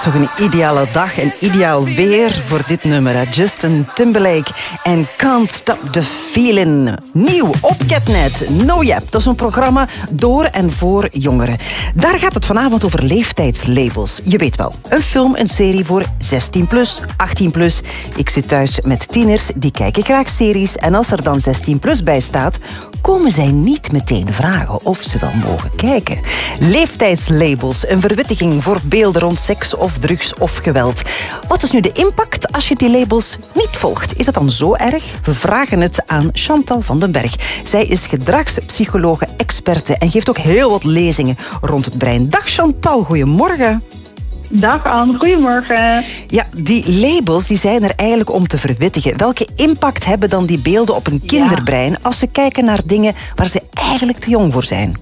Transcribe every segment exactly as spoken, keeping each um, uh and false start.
toch een ideale dag, een ideaal weer voor dit nummer. Hè? Justin Timberlake en Can't Stop the Feeling. Nieuw op Catnet. No Yap, dat is een programma door en voor jongeren. Daar gaat het vanavond over leeftijdslabels. Je weet wel, een film, een serie voor zestien plus, achttien plus. Ik zit thuis met tieners, die kijken graag series. En als er dan zestien plus bij staat, komen zij niet meteen vragen of ze wel mogen kijken. Leeftijdslabels, een verwittiging voor beelden rond seks of drugs of geweld. Wat is nu de impact als je die labels niet volgt? Is dat dan zo erg? We vragen het aan Chantal van den Berg. Zij is gedragspsychologe, experte en geeft ook heel wat lezingen rond het brein. Dag Chantal, goedemorgen. Dag Anne, goedemorgen. Ja, die labels die zijn er eigenlijk om te verwittigen. Welke impact hebben dan die beelden op een kinderbrein ja. als ze kijken naar dingen waar ze eigenlijk te jong voor zijn?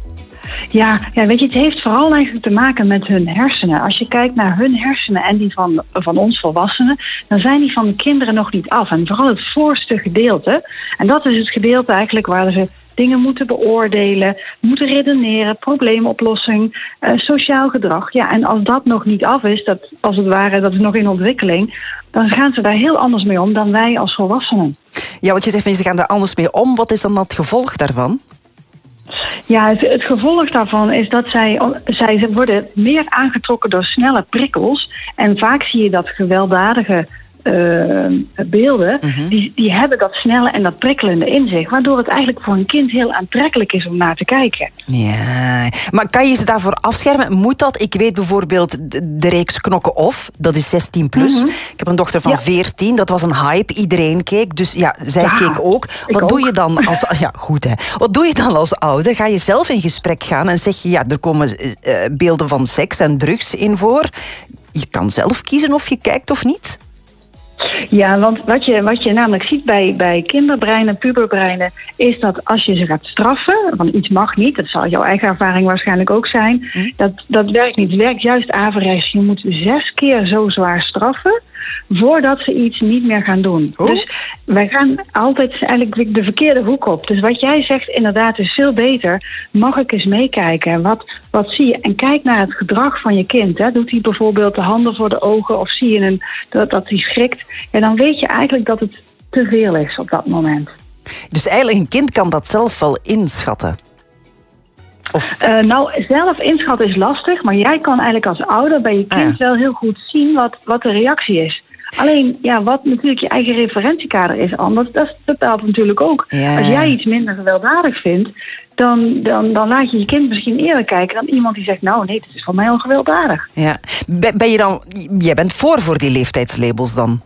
Ja, ja, weet je, het heeft vooral eigenlijk te maken met hun hersenen. Als je kijkt naar hun hersenen en die van, van ons volwassenen, dan zijn die van de kinderen nog niet af. En vooral het voorste gedeelte. En dat is het gedeelte eigenlijk waar ze dingen moeten beoordelen, moeten redeneren, probleemoplossing, uh, sociaal gedrag. Ja, en als dat nog niet af is, dat als het ware, dat is nog in ontwikkeling, dan gaan ze daar heel anders mee om dan wij als volwassenen. Ja, want je zegt van ze gaan daar anders mee om. Wat is dan het gevolg daarvan? Ja, het, het gevolg daarvan is dat zij, zij ze worden meer aangetrokken door snelle prikkels. En vaak zie je dat gewelddadige Uh, beelden, uh-huh. die, die hebben dat snelle en dat prikkelende in zich, waardoor het eigenlijk voor een kind heel aantrekkelijk is om naar te kijken. Ja, maar kan je ze daarvoor afschermen? Moet dat? Ik weet bijvoorbeeld de, de reeks Knokken Of, dat is zestien plus. Uh-huh. Ik heb een dochter van ja. veertien, dat was een hype, iedereen keek, dus ja, zij ja, keek ook. Wat ook. doe je dan als... Ja, goed hè. Wat doe je dan als ouder? Ga je zelf in gesprek gaan en zeg je, ja, er komen uh, beelden van seks en drugs in voor. Je kan zelf kiezen of je kijkt of niet. Ja, want wat je, wat je namelijk ziet bij, bij kinderbreinen, puberbreinen, is dat als je ze gaat straffen, want iets mag niet, dat zal jouw eigen ervaring waarschijnlijk ook zijn, hm? dat, dat werkt niet. Het werkt juist averechts. Je moet zes keer zo zwaar straffen voordat ze iets niet meer gaan doen. Oh. Dus wij gaan altijd eigenlijk de verkeerde hoek op. Dus wat jij zegt inderdaad is veel beter. Mag ik eens meekijken? Wat, wat zie je? En kijk naar het gedrag van je kind. Hè. Doet hij bijvoorbeeld de handen voor de ogen of zie je een, dat, dat hij schrikt? Ja, dan weet je eigenlijk dat het te veel is op dat moment. Dus eigenlijk een kind kan dat zelf wel inschatten? Of... Uh, nou, zelf inschatten is lastig, maar jij kan eigenlijk als ouder bij je kind ah, ja. wel heel goed zien wat, wat de reactie is. Alleen, ja, wat natuurlijk je eigen referentiekader is, anders, dat bepaalt natuurlijk ook. Ja. Als jij iets minder gewelddadig vindt, dan, dan, dan laat je je kind misschien eerder kijken dan iemand die zegt, nou nee, het is voor mij al gewelddadig. Ja. Ben je dan, jij bent voor voor die leeftijdslabels dan?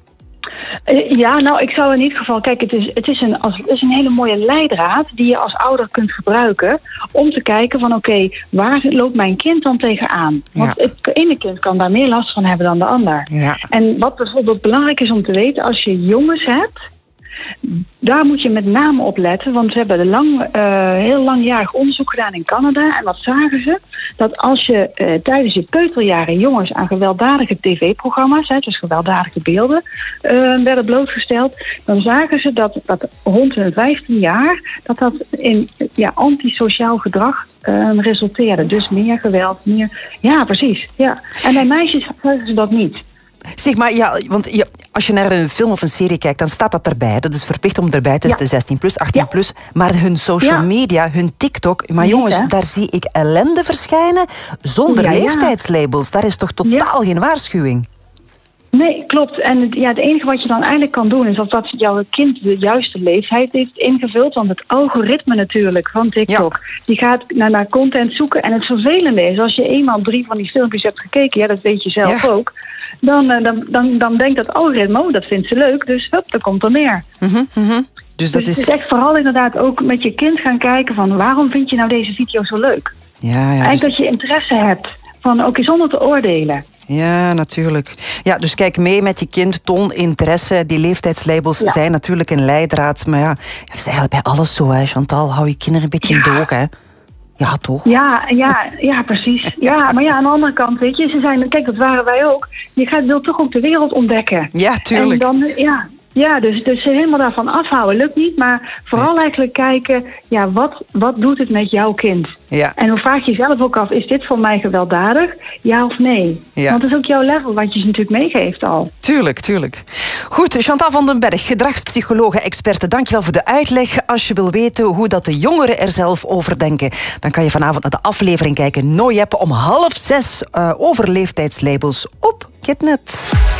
Uh, ja, nou, ik zou in ieder geval... Kijk, het is, het, is een, als, het is een hele mooie leidraad die je als ouder kunt gebruiken om te kijken van, oké, okay, waar loopt mijn kind dan tegenaan? Want ja. het ene kind kan daar meer last van hebben dan de ander. Ja. En wat bijvoorbeeld belangrijk is om te weten, als je jongens hebt, daar moet je met name op letten, want ze hebben lang, uh, heel langjarig onderzoek gedaan in Canada. En wat zagen ze? Dat als je uh, tijdens je peuterjaren jongens aan gewelddadige tv-programma's, hè, dus gewelddadige beelden, uh, werden blootgesteld, dan zagen ze dat, dat rond hun vijftien jaar dat dat in ja, antisociaal gedrag uh, resulteerde. Dus meer geweld, meer... Ja, precies. Ja. En bij meisjes zagen ze dat niet. Zeg maar, ja, want ja, als je naar een film of een serie kijkt, dan staat dat erbij. Dat is verplicht om erbij te zetten, ja. zestien plus, achttien plus. Ja. Maar hun social media, ja. hun TikTok... Maar jongens, ja. daar zie ik ellende verschijnen zonder ja, ja. leeftijdslabels. Daar is toch totaal ja. geen waarschuwing? Nee, klopt. En het, ja, het enige wat je dan eigenlijk kan doen is dat, dat jouw kind de juiste leeftijd heeft ingevuld. Want het algoritme natuurlijk van TikTok, ja. die gaat naar, naar content zoeken. En het vervelende is, als je eenmaal drie van die filmpjes hebt gekeken, ja, dat weet je zelf ja. ook, dan, dan, dan, dan denkt dat algoritme, oh, dat vindt ze leuk, dus hup, er komt er meer. Mm-hmm, mm-hmm. Dus, dat dus is... het is echt vooral inderdaad ook met je kind gaan kijken van, waarom vind je nou deze video zo leuk? Ja, ja, eigenlijk dus... dat je interesse hebt. Van ook zonder te oordelen. Ja, natuurlijk. Ja, dus kijk mee met je kind, toon interesse. Die leeftijdslabels ja. zijn natuurlijk een leidraad. Maar ja, het is eigenlijk bij alles zo, hè, Chantal. Hou je kinderen een beetje ja. in doog, hè? Ja, toch? Ja, ja, ja, precies. Ja, maar ja, aan de andere kant, weet je, ze zijn, kijk, dat waren wij ook. Je gaat, wil toch ook de wereld ontdekken. Ja, tuurlijk. En dan, ja... Ja, dus, dus helemaal daarvan afhouden lukt niet. Maar vooral nee. eigenlijk kijken, ja, wat, wat doet het met jouw kind? Ja. En dan vraag je jezelf ook af, is dit voor mij gewelddadig? Ja of nee? Ja. Want dat is ook jouw level wat je ze natuurlijk meegeeft al. Tuurlijk, tuurlijk. Goed, Chantal van den Berg, gedragspsychologe-experte. Dankjewel voor de uitleg. Als je wil weten hoe dat de jongeren er zelf over denken, dan kan je vanavond naar de aflevering kijken. No Jep om half zes uh, over leeftijdslabels op Kidnet.